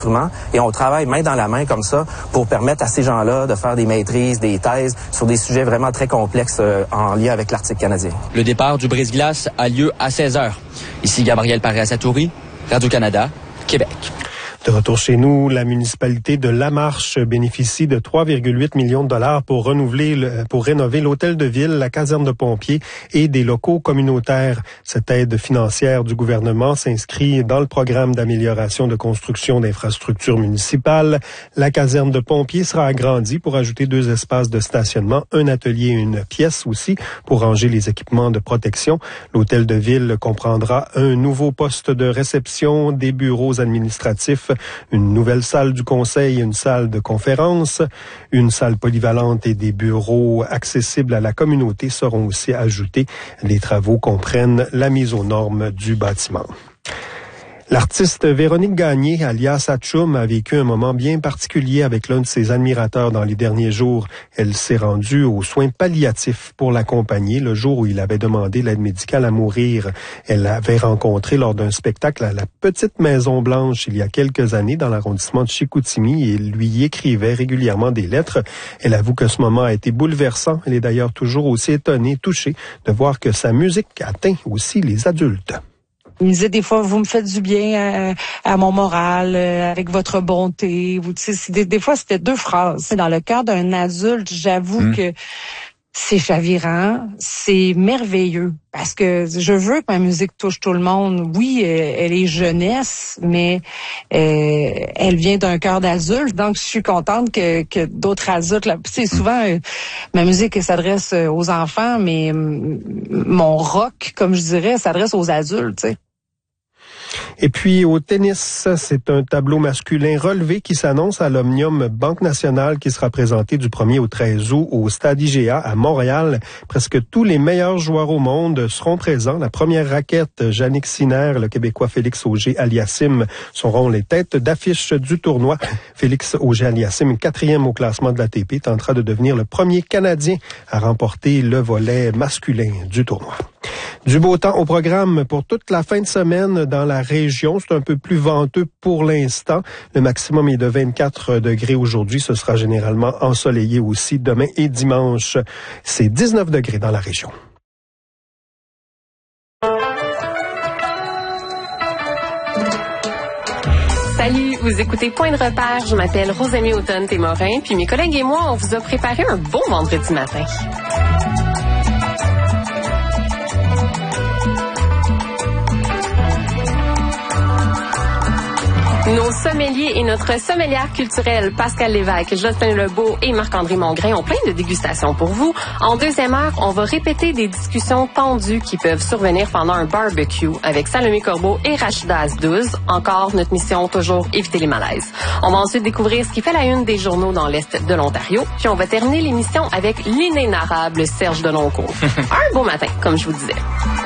Et on travaille main dans la main comme ça pour permettre à ces gens-là de faire des maîtrises, des thèses sur des sujets vraiment très complexes en lien avec l'Arctique canadien. Le départ du brise-glace a lieu à 16h. Ici Gabriel Paré-Assatouri, Radio-Canada, Québec. De retour chez nous, la municipalité de Lamarche bénéficie de 3,8 millions de dollars pour rénover l'hôtel de ville, la caserne de pompiers et des locaux communautaires. Cette aide financière du gouvernement s'inscrit dans le programme d'amélioration de construction d'infrastructures municipales. La caserne de pompiers sera agrandie pour ajouter 2 espaces de stationnement, un atelier et une pièce aussi pour ranger les équipements de protection. L'hôtel de ville comprendra un nouveau poste de réception, des bureaux administratifs, une nouvelle salle du conseil, une salle de conférence, une salle polyvalente et des bureaux accessibles à la communauté seront aussi ajoutés. Les travaux comprennent la mise aux normes du bâtiment. L'artiste Véronique Gagné, alias Atchoum, a vécu un moment bien particulier avec l'un de ses admirateurs dans les derniers jours. Elle s'est rendue aux soins palliatifs pour l'accompagner le jour où il avait demandé l'aide médicale à mourir. Elle l'avait rencontré lors d'un spectacle à la Petite Maison Blanche il y a quelques années dans l'arrondissement de Chicoutimi et lui écrivait régulièrement des lettres. Elle avoue que ce moment a été bouleversant. Elle est d'ailleurs toujours aussi étonnée, touchée de voir que sa musique atteint aussi les adultes. Il me disait des fois, vous me faites du bien à mon moral, avec votre bonté. Des fois, c'était 2 phrases. Dans le cœur d'un adulte, j'avoue que c'est chavirant, c'est merveilleux. Parce que je veux que ma musique touche tout le monde. Oui, elle est jeunesse, mais elle vient d'un cœur d'adulte. Donc, je suis contente que d'autres adultes... souvent, ma musique s'adresse aux enfants, mais mon rock, comme je dirais, s'adresse aux adultes, tu sais. Et puis au tennis, c'est un tableau masculin relevé qui s'annonce à l'Omnium Banque Nationale qui sera présenté du 1er au 13 août au Stade IGA à Montréal. Presque tous les meilleurs joueurs au monde seront présents. La première raquette, Jannick Sinner, le Québécois Félix Auger-Aliassime seront les têtes d'affiche du tournoi. Félix Auger-Aliassime, 4e au classement de l'ATP, tentera de devenir le premier Canadien à remporter le volet masculin du tournoi. Du beau temps au programme pour toute la fin de semaine dans la région. C'est un peu plus venteux pour l'instant. Le maximum est de 24 degrés aujourd'hui. Ce sera généralement ensoleillé aussi demain et dimanche. C'est 19 degrés dans la région. Salut, vous écoutez Point de repère. Je m'appelle Rosemie Automne-Témorin, puis mes collègues et moi, on vous a préparé un beau vendredi matin. Nos sommeliers et notre sommelière culturelle Pascal Lévesque, Jocelyn Lebeau et Marc-André Mongrain ont plein de dégustations pour vous. En deuxième heure, on va répéter des discussions tendues qui peuvent survenir pendant un barbecue avec Salomé Corbeau et Rachida Azdouz. Encore, notre mission, toujours éviter les malaises. On va ensuite découvrir ce qui fait la une des journaux dans l'Est de l'Ontario. Puis on va terminer l'émission avec l'inénarrable Serge Denoncourt. Un beau matin, comme je vous disais.